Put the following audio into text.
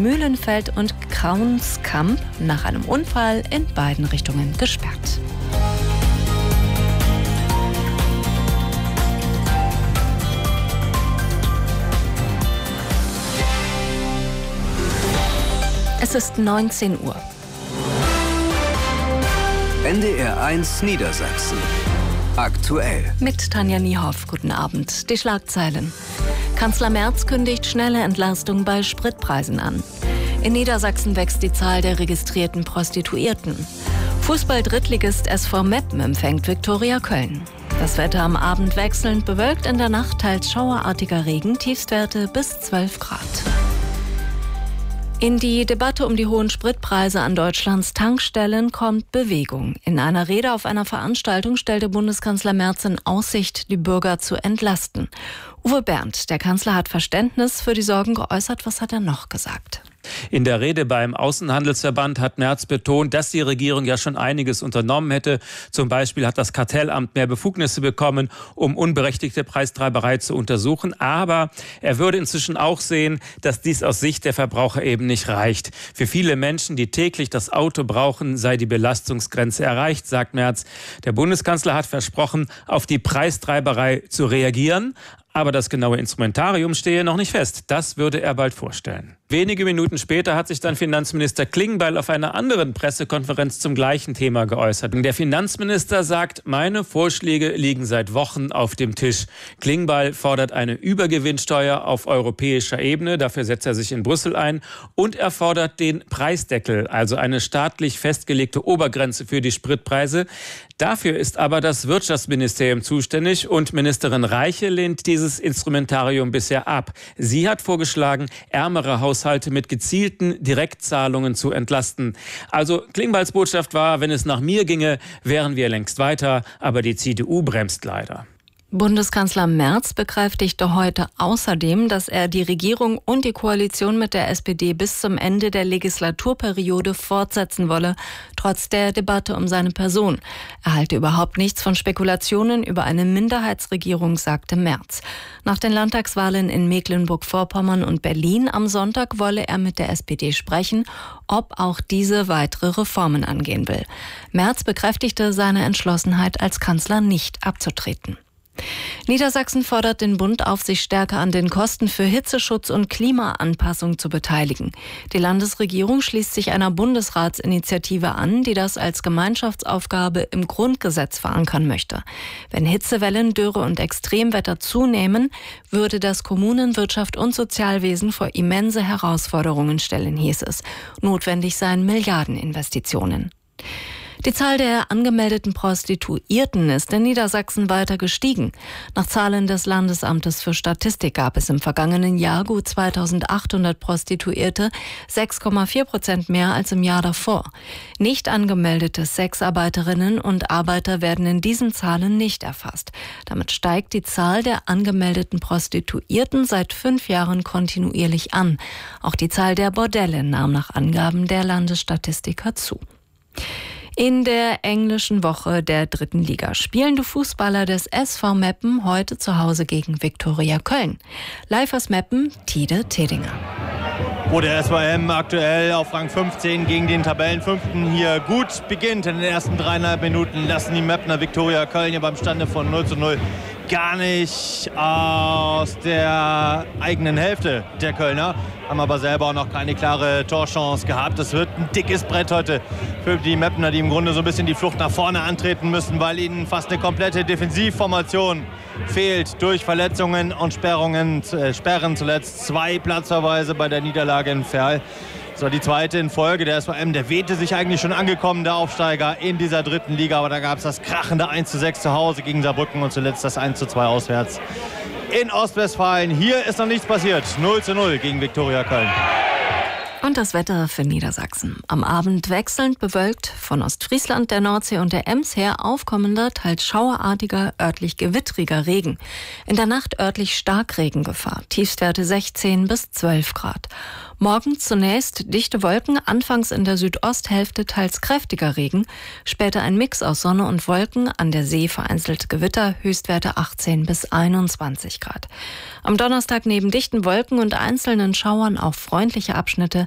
Mühlenfeld und Kraunskamp nach einem Unfall in beiden Richtungen gesperrt. Es ist 19 Uhr. NDR 1 Niedersachsen. Aktuell. Mit Tanja Niehoff. Guten Abend. Die Schlagzeilen. Kanzler Merz kündigt schnelle Entlastung bei Spritpreisen an. In Niedersachsen wächst die Zahl der registrierten Prostituierten. Fußball-Drittligist SV Meppen empfängt Viktoria Köln. Das Wetter am Abend wechselnd bewölkt, in der Nacht teils schauerartiger Regen, Tiefstwerte bis 12 Grad. In die Debatte um die hohen Spritpreise an Deutschlands Tankstellen kommt Bewegung. In einer Rede auf einer Veranstaltung stellte Bundeskanzler Merz in Aussicht, die Bürger zu entlasten. Uwe Berndt, der Kanzler, hat Verständnis für die Sorgen geäußert. Was hat er noch gesagt? In der Rede beim Außenhandelsverband hat Merz betont, dass die Regierung ja schon einiges unternommen hätte. Zum Beispiel hat das Kartellamt mehr Befugnisse bekommen, um unberechtigte Preistreiberei zu untersuchen. Aber er würde inzwischen auch sehen, dass dies aus Sicht der Verbraucher eben nicht reicht. Für viele Menschen, die täglich das Auto brauchen, sei die Belastungsgrenze erreicht, sagt Merz. Der Bundeskanzler hat versprochen, auf die Preistreiberei zu reagieren. Aber das genaue Instrumentarium stehe noch nicht fest. Das würde er bald vorstellen. Wenige Minuten später hat sich dann Finanzminister Klingbeil auf einer anderen Pressekonferenz zum gleichen Thema geäußert. Der Finanzminister sagt, meine Vorschläge liegen seit Wochen auf dem Tisch. Klingbeil fordert eine Übergewinnsteuer auf europäischer Ebene. Dafür setzt er sich in Brüssel ein. Und er fordert den Preisdeckel, also eine staatlich festgelegte Obergrenze für die Spritpreise. Dafür ist aber das Wirtschaftsministerium zuständig und Ministerin Reiche lehnt dieses Instrumentarium bisher ab. Sie hat vorgeschlagen, ärmere Haushalte mit gezielten Direktzahlungen zu entlasten. Also Klingbeils Botschaft war, wenn es nach mir ginge, wären wir längst weiter, aber die CDU bremst leider. Bundeskanzler Merz bekräftigte heute außerdem, dass er die Regierung und die Koalition mit der SPD bis zum Ende der Legislaturperiode fortsetzen wolle, trotz der Debatte um seine Person. Er halte überhaupt nichts von Spekulationen über eine Minderheitsregierung, sagte Merz. Nach den Landtagswahlen in Mecklenburg-Vorpommern und Berlin am Sonntag wolle er mit der SPD sprechen, ob auch diese weitere Reformen angehen will. Merz bekräftigte seine Entschlossenheit, als Kanzler nicht abzutreten. Niedersachsen fordert den Bund auf, sich stärker an den Kosten für Hitzeschutz und Klimaanpassung zu beteiligen. Die Landesregierung schließt sich einer Bundesratsinitiative an, die das als Gemeinschaftsaufgabe im Grundgesetz verankern möchte. Wenn Hitzewellen, Dürre und Extremwetter zunehmen, würde das Kommunen-, Wirtschaft und Sozialwesen vor immense Herausforderungen stellen, hieß es. Notwendig seien Milliardeninvestitionen. Die Zahl der angemeldeten Prostituierten ist in Niedersachsen weiter gestiegen. Nach Zahlen des Landesamtes für Statistik gab es im vergangenen Jahr gut 2800 Prostituierte, 6,4% mehr als im Jahr davor. Nicht angemeldete Sexarbeiterinnen und Arbeiter werden in diesen Zahlen nicht erfasst. Damit steigt die Zahl der angemeldeten Prostituierten seit 5 Jahren kontinuierlich an. Auch die Zahl der Bordelle nahm nach Angaben der Landesstatistiker zu. In der englischen Woche der 3. Liga spielen die Fußballer des SV Meppen heute zu Hause gegen Viktoria Köln. Live aus Meppen, Tide Tedinger. Wo der SVM aktuell auf Rang 15 gegen den Tabellenfünften hier gut beginnt. In den ersten 3,5 Minuten lassen die Meppner Viktoria Köln hier beim Stande von 0:0 gar nicht aus der eigenen Hälfte der Kölner. Haben aber selber auch noch keine klare Torchance gehabt. Das wird ein dickes Brett heute für die Meppner, die im Grunde so ein bisschen die Flucht nach vorne antreten müssen, weil ihnen fast eine komplette Defensivformation fehlt durch Verletzungen und Sperren. Zuletzt 2 Platzverweise bei der Niederlage in Verl. Das war die zweite in Folge. Der SVM, der wähnte sich eigentlich schon angekommen, der Aufsteiger in dieser 3. Liga. Aber da gab es das krachende 1:6 zu Hause gegen Saarbrücken und zuletzt das 1:2 auswärts in Ostwestfalen. Hier ist noch nichts passiert. 0:0 gegen Viktoria Köln. Und das Wetter für Niedersachsen. Am Abend wechselnd bewölkt, von Ostfriesland, der Nordsee und der Ems her aufkommender, teils schauerartiger, örtlich gewittriger Regen. In der Nacht örtlich Starkregengefahr, Tiefstwerte 16 bis 12 Grad. Morgen zunächst dichte Wolken, anfangs in der Südosthälfte teils kräftiger Regen, später ein Mix aus Sonne und Wolken, an der See vereinzelt Gewitter, Höchstwerte 18 bis 21 Grad. Am Donnerstag neben dichten Wolken und einzelnen Schauern auch freundliche Abschnitte,